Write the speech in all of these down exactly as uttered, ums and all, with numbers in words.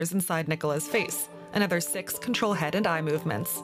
inside Nicola's face. Another six control head and eye movements.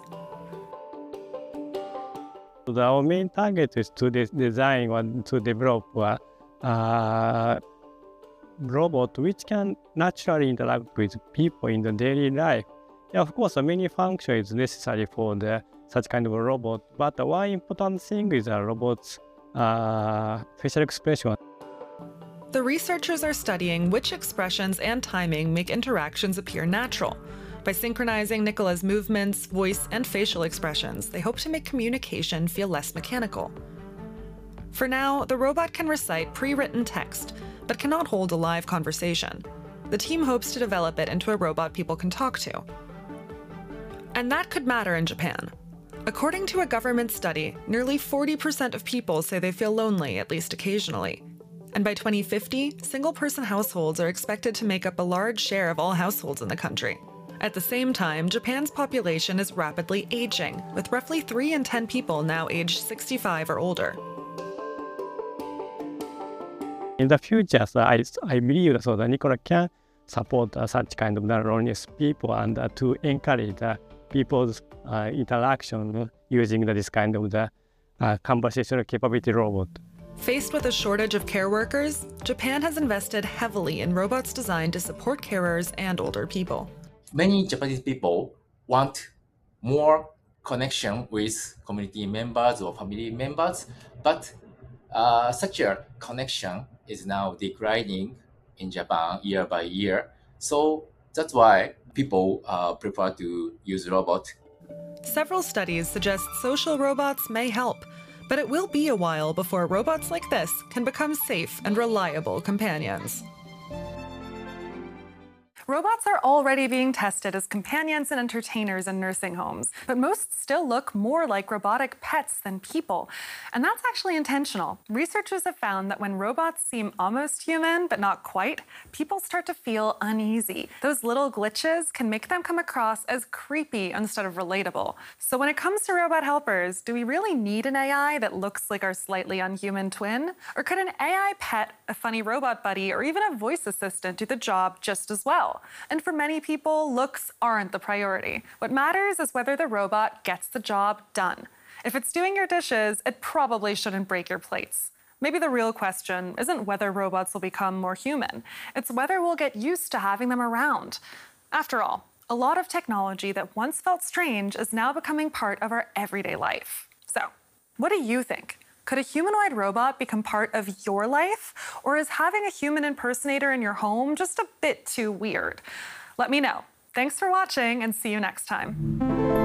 So our main target is to de design or to develop a uh, robot which can naturally interact with people in the daily life. Yeah, of course, many functions is necessary for the such kind of a robot, but one important thing is a robot's uh, facial expression. The researchers are studying which expressions and timing make interactions appear natural. By synchronizing Nicola's movements, voice, and facial expressions, they hope to make communication feel less mechanical. For now, the robot can recite pre-written text, but cannot hold a live conversation. The team hopes to develop it into a robot people can talk to. And that could matter in Japan. According to a government study, nearly forty percent of people say they feel lonely, at least occasionally. And by twenty fifty, single-person households are expected to make up a large share of all households in the country. At the same time, Japan's population is rapidly aging, with roughly three in ten people now aged sixty-five or older. In the future, so I, I believe so that Nicola can support uh, such kind of loneliness people and uh, to encourage uh, people's uh, interaction using this kind of the uh, conversational capability robot. Faced with a shortage of care workers, Japan has invested heavily in robots designed to support carers and older people. Many Japanese people want more connection with community members or family members, but uh, such a connection is now declining in Japan year by year. So that's why people uh, prefer to use robots. Several studies suggest social robots may help, but it will be a while before robots like this can become safe and reliable companions. Robots are already being tested as companions and entertainers in nursing homes, but most still look more like robotic pets than people. And that's actually intentional. Researchers have found that when robots seem almost human, but not quite, people start to feel uneasy. Those little glitches can make them come across as creepy instead of relatable. So when it comes to robot helpers, do we really need an A I that looks like our slightly unhuman twin? Or could an A I pet, a funny robot buddy, or even a voice assistant do the job just as well? And for many people, looks aren't the priority. What matters is whether the robot gets the job done. If it's doing your dishes, it probably shouldn't break your plates. Maybe the real question isn't whether robots will become more human. It's whether we'll get used to having them around. After all, a lot of technology that once felt strange is now becoming part of our everyday life. So, what do you think? Could a humanoid robot become part of your life? Or is having a human impersonator in your home just a bit too weird? Let me know. Thanks for watching and see you next time.